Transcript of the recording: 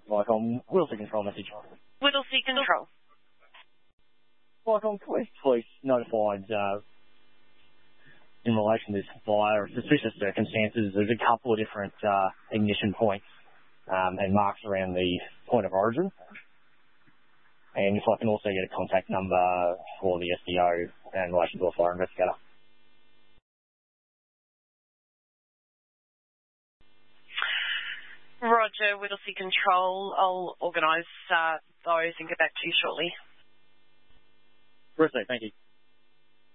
Like on Whittlesea Control message. Whittlesea Control. Like on police notified in relation to this fire or suspicious circumstances. There's a couple of different ignition points and marks around the point of origin. And if I can also get a contact number for the SDO in relation to a fire investigator. Roger, Whittlesea Control. I'll organise those and get back to you shortly. Thank you.